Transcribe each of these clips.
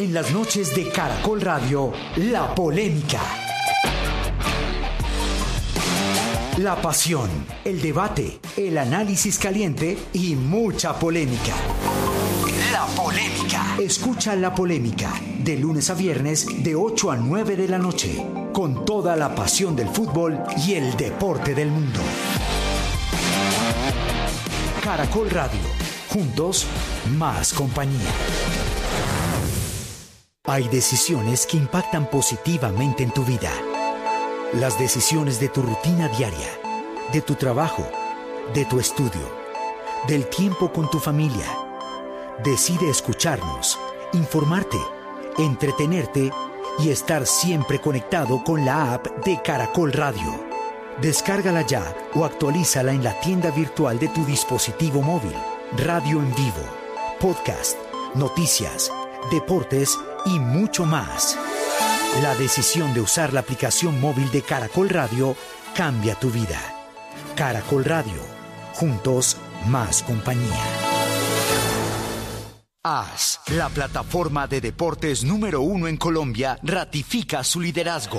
En las noches de Caracol Radio, la polémica. La pasión, el debate, el análisis caliente y mucha polémica. La polémica. Escucha La Polémica de lunes a viernes de 8 a 9 de la noche, con toda la pasión del fútbol y el deporte del mundo. Caracol Radio. Juntos, más compañía. Hay decisiones que impactan positivamente en tu vida. Las decisiones de tu rutina diaria, de tu trabajo, de tu estudio, del tiempo con tu familia. Decide escucharnos, informarte, entretenerte y estar siempre conectado con la app de Caracol Radio. Descárgala ya o actualízala en la tienda virtual de tu dispositivo móvil. Radio en vivo, podcast, noticias, deportes y mucho más. La decisión de usar la aplicación móvil de Caracol Radio cambia tu vida. Caracol Radio. Juntos, más compañía. AS, la plataforma de deportes número 1 en Colombia, ratifica su liderazgo.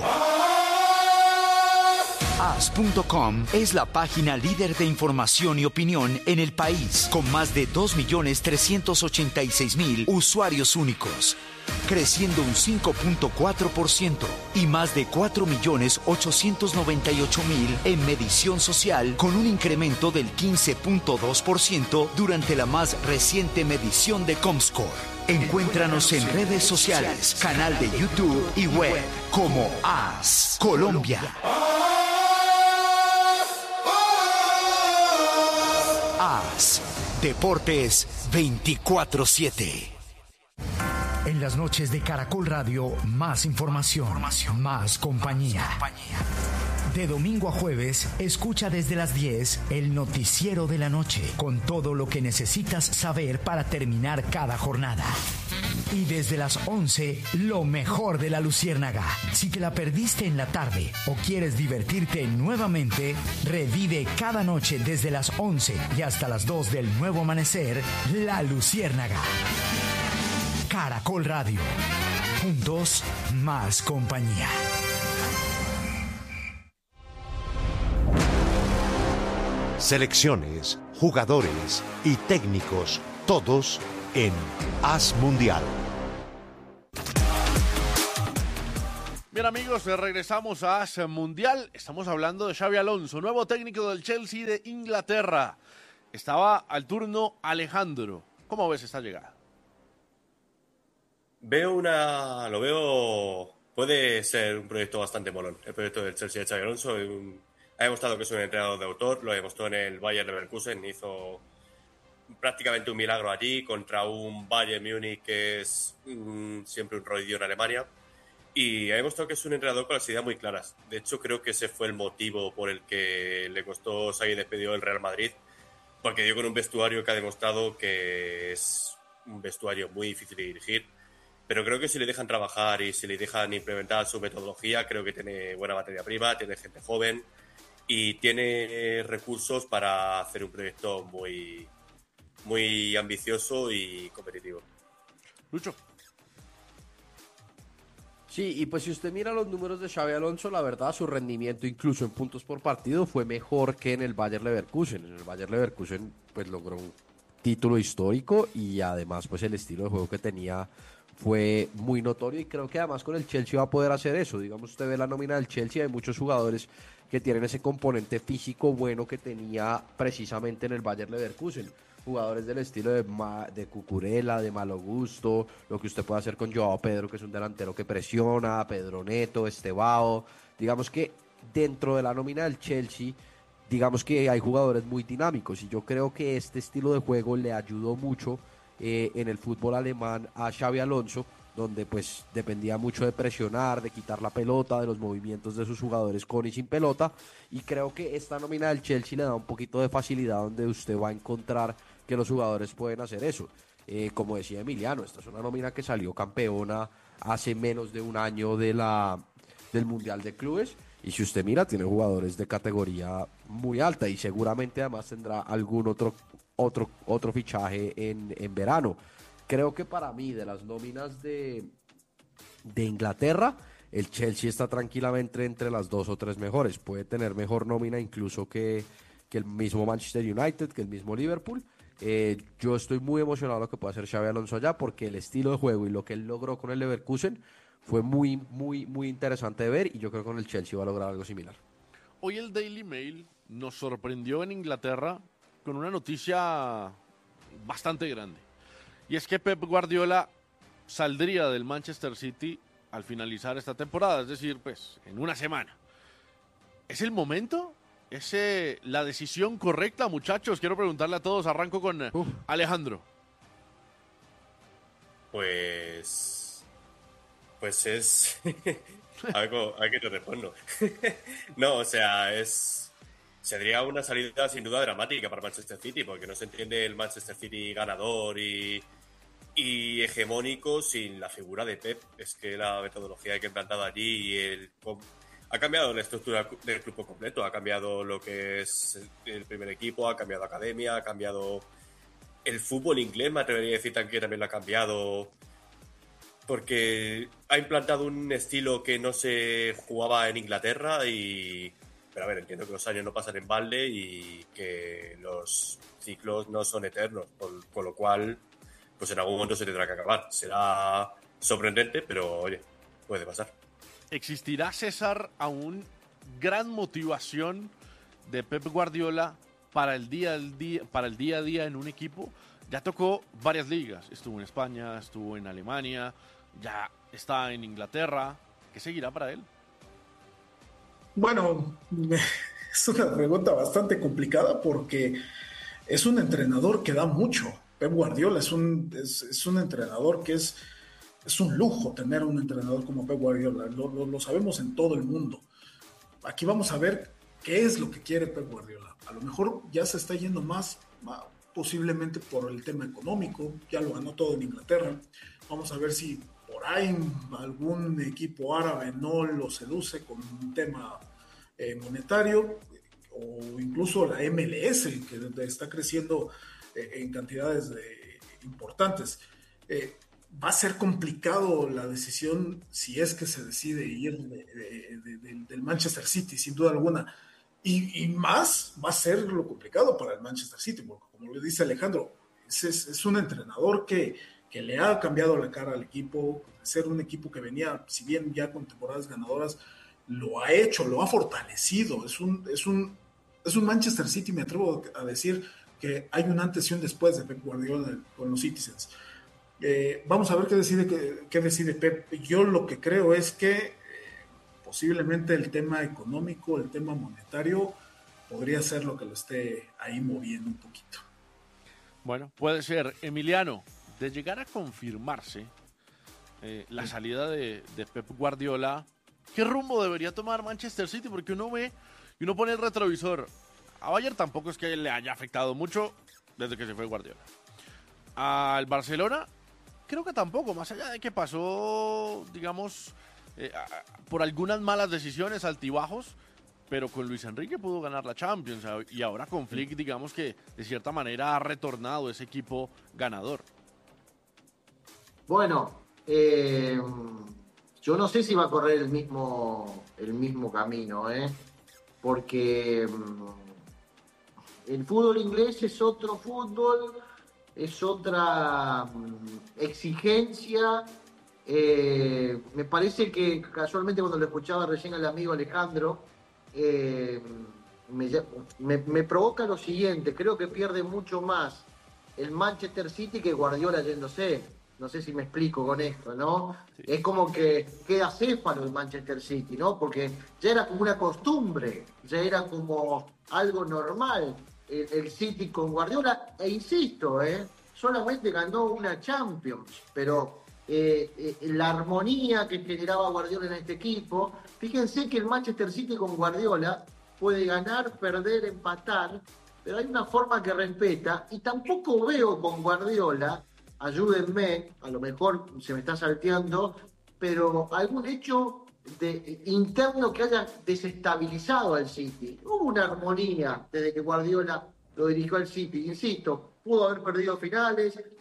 AS.com es la página líder de información y opinión en el país, con más de 2.386.000 usuarios únicos, creciendo un 5.4% y más de 4.898.000 en medición social, con un incremento del 15.2% durante la más reciente medición de Comscore. Encuéntranos en redes sociales, canal de YouTube y web como AS Colombia. AS Deportes 24/7. En las noches de Caracol Radio, más información, más compañía. De domingo a jueves, escucha desde las 10 el noticiero de la noche, con todo lo que necesitas saber para terminar cada jornada. Y desde las 11, lo mejor de La Luciérnaga. Si te la perdiste en la tarde o quieres divertirte nuevamente, revive cada noche desde las 11 y hasta las 2 del nuevo amanecer, La Luciérnaga. Caracol Radio. Juntos, más compañía. Selecciones, jugadores y técnicos, todos en AS Mundial. Bien amigos, regresamos a AS Mundial. Estamos hablando de Xabi Alonso, nuevo técnico del Chelsea de Inglaterra. Estaba al turno Alejandro. ¿Cómo ves esta llegada? Puede ser un proyecto bastante molón, el proyecto del Chelsea de Xabi Alonso. Ha demostrado que es un entrenador de autor, lo demostró en el Bayer Leverkusen, hizo prácticamente un milagro allí contra un Bayern Múnich que es siempre un rodillo en Alemania, y ha demostrado que es un entrenador con las ideas muy claras. De hecho, creo que ese fue el motivo por el que le costó salir despedido del Real Madrid, porque dio con un vestuario que ha demostrado que es un vestuario muy difícil de dirigir, pero creo que si le dejan trabajar y si le dejan implementar su metodología, creo que tiene buena materia prima, tiene gente joven y tiene recursos para hacer un proyecto muy, muy ambicioso y competitivo. Lucho. Sí, y pues si usted mira los números de Xabi Alonso, la verdad su rendimiento incluso en puntos por partido fue mejor que en el Bayer Leverkusen. En el Bayer Leverkusen pues logró un título histórico y además pues el estilo de juego que tenía fue muy notorio, y creo que además con el Chelsea va a poder hacer eso. Digamos, usted ve la nómina del Chelsea, hay muchos jugadores que tienen ese componente físico bueno que tenía precisamente en el Bayer Leverkusen. Jugadores del estilo de Cucurella, de Malo Gusto, lo que usted puede hacer con Joao Pedro, que es un delantero que presiona, Pedro Neto, Estevao. Digamos que dentro de la nómina del Chelsea, digamos que hay jugadores muy dinámicos, y yo creo que este estilo de juego le ayudó mucho en el fútbol alemán a Xabi Alonso, donde pues dependía mucho de presionar, de quitar la pelota, de los movimientos de sus jugadores con y sin pelota, y creo que esta nómina del Chelsea le da un poquito de facilidad, donde usted va a encontrar que los jugadores pueden hacer eso. Como decía Emiliano, esta es una nómina que salió campeona hace menos de un año del Mundial de Clubes, y si usted mira, tiene jugadores de categoría muy alta, y seguramente además tendrá algún otro fichaje en verano. creo que para mí, de las nóminas de Inglaterra, el Chelsea está tranquilamente entre las 2 o 3 mejores. Puede tener mejor nómina incluso que el mismo Manchester United, que el mismo Liverpool. Yo estoy muy emocionado de lo que puede hacer Xabi Alonso allá, porque el estilo de juego y lo que él logró con el Leverkusen fue muy, muy, muy interesante de ver, y yo creo que con el Chelsea va a lograr algo similar. Hoy el Daily Mail nos sorprendió en Inglaterra con una noticia bastante grande. Y es que Pep Guardiola saldría del Manchester City al finalizar esta temporada, es decir, pues en una semana. ¿Es el momento? ¿Es la decisión correcta, muchachos? Quiero preguntarle a todos. Arranco con Alejandro. Pues es... a qué te respondo. No, o sea, sería una salida sin duda dramática para Manchester City, porque no se entiende el Manchester City ganador y hegemónico sin la figura de Pep. Es que la metodología que ha implantado allí y ha cambiado la estructura del club por completo, ha cambiado lo que es el primer equipo, ha cambiado academia, ha cambiado el fútbol inglés, me atrevería a decir que también lo ha cambiado, porque ha implantado un estilo que no se jugaba en Inglaterra. Pero a ver, entiendo que los años no pasan en balde y que los ciclos no son eternos, con lo cual pues en algún momento se tendrá que acabar. Será sorprendente, pero oye, puede pasar. ¿Existirá, César, aún gran motivación de Pep Guardiola para el día a día en un equipo? Ya tocó varias ligas. Estuvo en España, estuvo en Alemania, ya está en Inglaterra. ¿Qué seguirá para él? Bueno, es una pregunta bastante complicada porque es un entrenador que da mucho. Pep Guardiola es un entrenador que es un lujo tener un entrenador como Pep Guardiola. Lo sabemos en todo el mundo. Aquí vamos a ver qué es lo que quiere Pep Guardiola. A lo mejor ya se está yendo más posiblemente por el tema económico. Ya lo ganó todo en Inglaterra. Vamos a ver si por ahí algún equipo árabe no lo seduce con un tema monetario, o incluso la MLS, que está creciendo en cantidades importantes. Va a ser complicado la decisión si es que se decide ir del Manchester City, sin duda alguna. Y más va a ser lo complicado para el Manchester City, porque como le dice Alejandro, es un entrenador que le ha cambiado la cara al equipo. Ser un equipo que venía, si bien ya con temporadas ganadoras, lo ha hecho, lo ha fortalecido. Es un Manchester City, me atrevo a decir que hay un antes y un después de Pep Guardiola con los Citizens. Vamos a ver qué decide Pep. Yo lo que creo es que posiblemente el tema económico, el tema monetario, podría ser lo que lo esté ahí moviendo un poquito. Bueno, puede ser. Emiliano, de llegar a confirmarse la salida de Pep Guardiola, ¿qué rumbo debería tomar Manchester City? Porque uno ve y uno pone el retrovisor. A Bayern tampoco es que le haya afectado mucho desde que se fue Guardiola. Al Barcelona, creo que tampoco, más allá de que pasó, digamos, por algunas malas decisiones, altibajos, pero con Luis Enrique pudo ganar la Champions, y ahora con Flick, digamos que de cierta manera ha retornado ese equipo ganador. Bueno, yo no sé si va a correr el mismo camino, porque el fútbol inglés es otro fútbol, es otra exigencia. Me parece que casualmente cuando lo escuchaba recién al amigo Alejandro, me provoca lo siguiente: creo que pierde mucho más el Manchester City que Guardiola yéndose. No sé si me explico con esto, ¿no? Sí. Es como que queda céfalo el Manchester City, ¿no? Porque ya era como una costumbre, ya era como algo normal el City con Guardiola. E insisto, solamente ganó una Champions, pero la armonía que generaba Guardiola en este equipo. Fíjense que el Manchester City con Guardiola puede ganar, perder, empatar, pero hay una forma que respeta, y tampoco veo con Guardiola, ayúdenme, a lo mejor se me está salteando, pero algún hecho interno que haya desestabilizado al City. Hubo una armonía desde que Guardiola lo dirigió al City. Insisto, pudo haber perdido finales,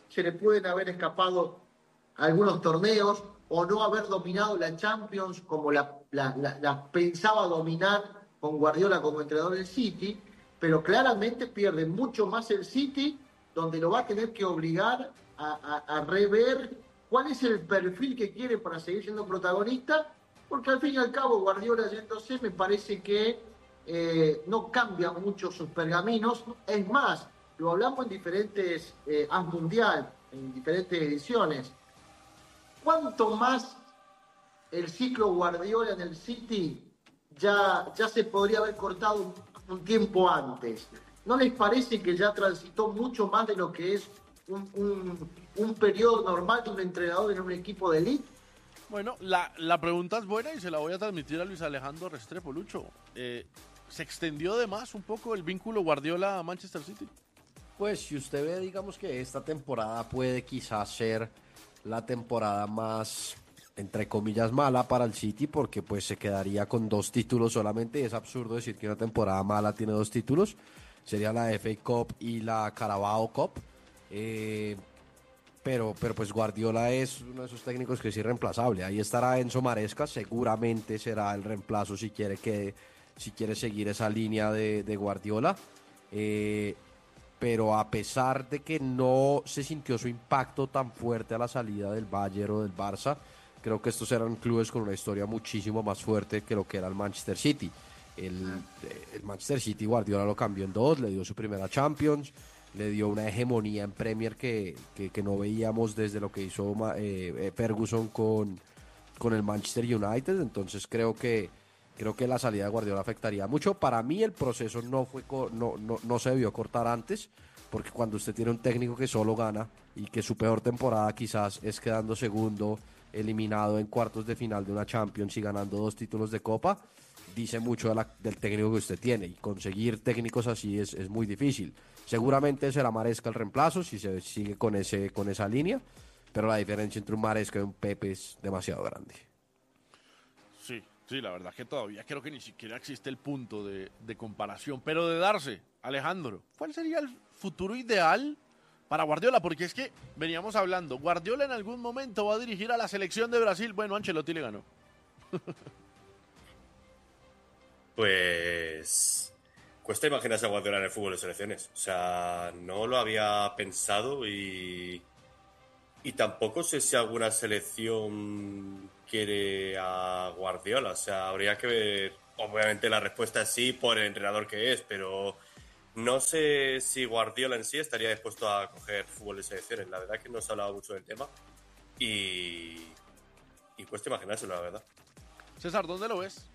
se le pueden haber escapado algunos torneos o no haber dominado la Champions como la pensaba dominar con Guardiola como entrenador del City, pero claramente pierde mucho más el City, donde lo va a tener que obligar a rever cuál es el perfil que quiere para seguir siendo protagonista, porque al fin y al cabo Guardiola yéndose me parece que no cambia mucho sus pergaminos. Es más, lo hablamos en diferentes Mundial, en diferentes ediciones. ¿Cuánto más el ciclo Guardiola en el City ya se podría haber cortado un tiempo antes? ¿No les parece que ya transitó mucho más de lo que es un periodo normal de un entrenador en un equipo de elite? Bueno, la pregunta es buena y se la voy a transmitir a Luis Alejandro Restrepo, Lucho. ¿Se extendió de más un poco el vínculo Guardiola-Manchester City? Pues si usted ve, digamos que esta temporada puede quizás ser la temporada más, entre comillas, mala para el City, porque pues se quedaría con 2 títulos solamente. Es absurdo decir que una temporada mala tiene 2 títulos. Sería la FA Cup y la Carabao Cup. Pero pues Guardiola es uno de esos técnicos que es irreemplazable. Ahí estará Enzo Maresca, seguramente será el reemplazo si quiere seguir esa línea de Guardiola. Pero a pesar de que no se sintió su impacto tan fuerte a la salida del Bayern o del Barça, creo que estos eran clubes con una historia muchísimo más fuerte que lo que era el Manchester City. El Manchester City Guardiola lo cambió en 2, le dio su primera Champions, le dio una hegemonía en Premier que no veíamos desde lo que hizo Ferguson con el Manchester United. Entonces creo que la salida de Guardiola afectaría mucho. Para mí el proceso no se debió cortar antes, porque cuando usted tiene un técnico que solo gana y que su peor temporada quizás es quedando segundo, eliminado en cuartos de final de una Champions y ganando 2 títulos de Copa, dice mucho del técnico que usted tiene, y conseguir técnicos así es muy difícil. Seguramente será Maresca el reemplazo si se sigue con esa línea, pero la diferencia entre un Maresca y un Pepe es demasiado grande. Sí, la verdad que todavía creo que ni siquiera existe el punto de comparación. Pero de darse, Alejandro, ¿cuál sería el futuro ideal para Guardiola? Porque es que veníamos hablando, Guardiola en algún momento va a dirigir a la selección de Brasil. Bueno, Ancelotti le ganó. Pues cuesta imaginarse a Guardiola en el fútbol de selecciones. O sea, no lo había pensado y tampoco sé si alguna selección quiere a Guardiola. O sea, habría que ver. Obviamente la respuesta es sí por el entrenador que es, pero no sé si Guardiola en sí estaría dispuesto a coger fútbol de selecciones. La verdad es que no se ha hablado mucho del tema y cuesta imaginárselo, la verdad. César, ¿dónde lo ves?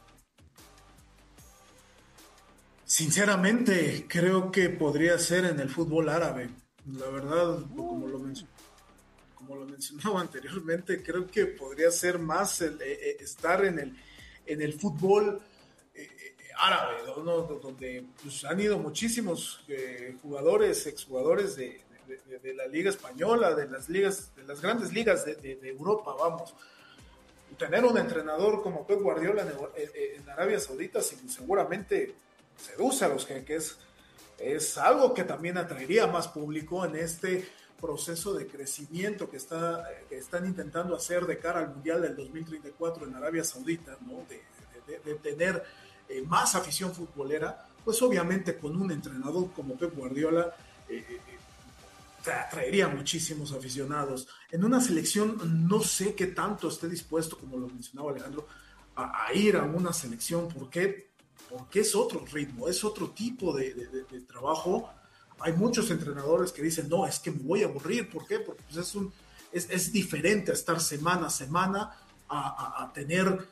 Sinceramente, creo que podría ser en el fútbol árabe. La verdad, como lo mencionaba anteriormente, creo que podría ser más estar en el fútbol árabe, ¿no? Donde pues, han ido muchísimos exjugadores de la Liga Española, de las grandes ligas de Europa, vamos. Tener un entrenador como Pep Guardiola en Arabia Saudita seguramente seduce a los jeques. Es algo que también atraería más público en este proceso de crecimiento que están intentando hacer de cara al Mundial del 2034 en Arabia Saudita, ¿no? De tener más afición futbolera. Pues obviamente con un entrenador como Pep Guardiola atraería muchísimos aficionados. En una selección no sé qué tanto esté dispuesto, como lo mencionaba Alejandro, a ir a una selección. ¿Por qué? Porque es otro ritmo, es otro tipo de trabajo. Hay muchos entrenadores que dicen, no, es que me voy a aburrir. ¿Por qué? Porque pues es diferente a estar semana a semana a tener,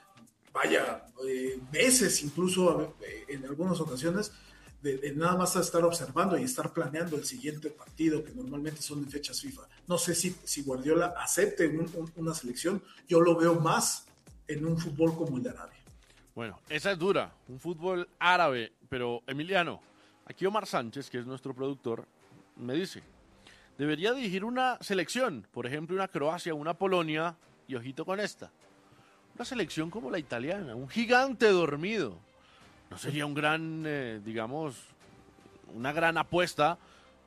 meses incluso en algunas ocasiones, de nada más estar observando y estar planeando el siguiente partido, que normalmente son en fechas FIFA. No sé si Guardiola acepte una selección. Yo lo veo más en un fútbol como el de Arabia. Bueno, esa es dura, un fútbol árabe, pero Emiliano, aquí Omar Sánchez, que es nuestro productor, me dice, debería dirigir una selección, por ejemplo una Croacia, una Polonia, y ojito con esta, una selección como la italiana, un gigante dormido. ¿No sería un gran, una gran apuesta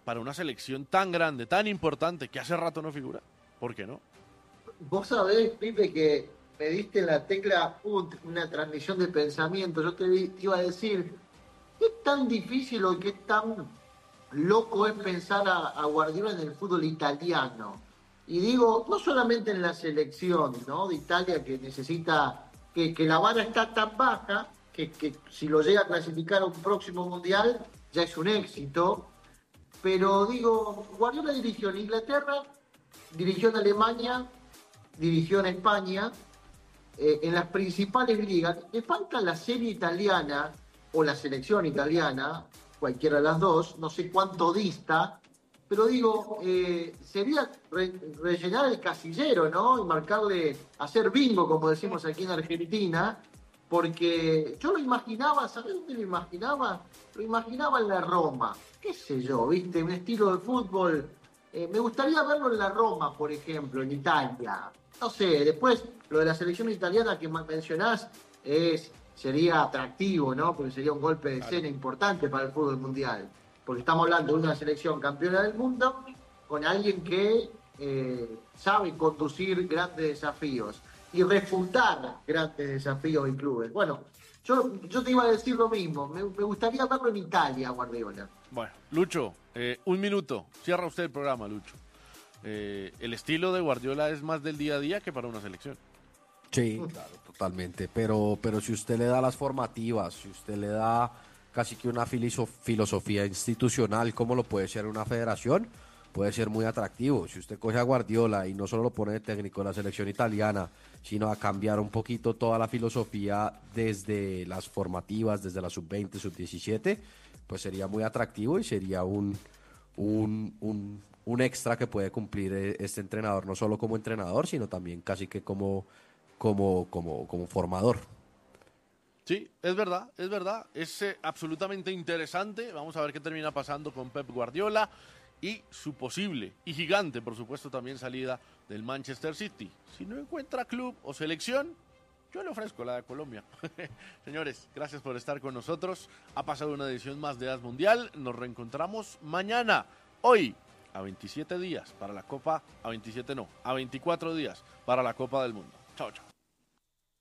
para una selección tan grande, tan importante, que hace rato no figura. ¿Por qué no? Vos sabés, Pipe, que me diste en la tecla una transmisión de pensamiento. Yo te iba a decir, ¿qué tan difícil o qué tan loco es pensar a Guardiola en el fútbol italiano? Y digo, no solamente en la selección, ¿no?, de Italia, que necesita, que la vara está tan baja, que si lo llega a clasificar a un próximo mundial, ya es un éxito. Pero digo, Guardiola dirigió en Inglaterra, dirigió en Alemania, dirigió en España, en las principales ligas. Le falta la serie italiana o la selección italiana, cualquiera de las dos, no sé cuánto dista, pero digo, sería rellenar el casillero, ¿no? Y marcarle, hacer bingo, como decimos aquí en Argentina, porque yo lo imaginaba, ¿sabés dónde lo imaginaba? Lo imaginaba en la Roma, qué sé yo, ¿viste? Un estilo de fútbol. Me gustaría verlo en la Roma, por ejemplo, en Italia. No sé, después lo de la selección italiana que mencionás sería atractivo, ¿no? Porque sería un golpe de escena importante para el fútbol mundial. Porque estamos hablando de una selección campeona del mundo con alguien que sabe conducir grandes desafíos y refutar grandes desafíos y clubes. Bueno, yo te iba a decir lo mismo. Me gustaría verlo en Italia, Guardiola. Bueno, Lucho, un minuto. Cierra usted el programa, Lucho. El estilo de Guardiola es más del día a día que para una selección. Sí, claro, totalmente. Pero si usted le da las formativas, si usted le da casi que una filosofía institucional, como lo puede ser una federación, puede ser muy atractivo. Si usted coge a Guardiola y no solo lo pone de técnico de la selección italiana, sino a cambiar un poquito toda la filosofía desde las formativas, desde la sub-20, sub-17, pues sería muy atractivo y sería un extra que puede cumplir este entrenador, no solo como entrenador, sino también casi que como formador. Sí, es verdad, es absolutamente interesante. Vamos a ver qué termina pasando con Pep Guardiola y su posible y gigante, por supuesto, también salida del Manchester City. Si no encuentra club o selección, yo le ofrezco la de Colombia. Señores, gracias por estar con nosotros. Ha pasado una edición más de As Mundial. Nos reencontramos mañana. Hoy, a 27 días para la Copa, a 27 no, a 24 días para la Copa del Mundo. Chao, chao.